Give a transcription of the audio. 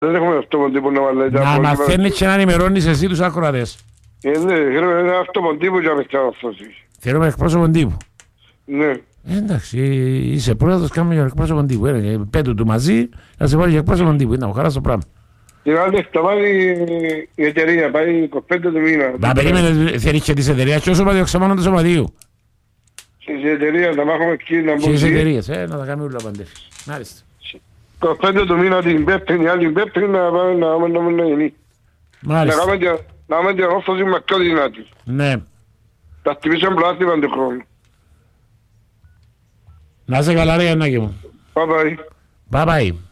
Δεν έχουμε αυτοποντύπου να βάλει. Να μαθαίνεις και να ενημερώνεις εσύ τους ακροατές. Ναι, θέλουμε ένα αυτοποντύπου για να μεταμορφώσει. Θέλουμε εκπρόσωπον τύπου. Ναι. Εντάξει, είσαι πρόεδρος, κάνουμε για εκπρόσωπον τύπου. Πέτου του μαζί, θα σε βάλει για εκπρόσωπον τύπου. Είναι χαρά στο πράγμα. Την άλλη θα πάει η εταιρεία, πάει 25 του μήνα. Μα περίμενε, θέλεις και της εταιρείας και όσο πάει ο ξαμάνων του σωματίου. Στις εταιρείες θα μάχουμε εκεί να Και μπουν. τις εταιρείες, να τα κάνουμε όλα παντεύεις. Μάλιστα. 25 του μήνα την πέπτην, η άλλη πέπτην να πάμε να γίνει. Μάλιστα. Να κάνουμε την ορθώση με πιο δυνατή. Ναι. Τα χτυπήσαμε πλάστη του χρόνου. Να είσαι καλά ρε Γιαννάκη μου. Bye bye. Bye bye.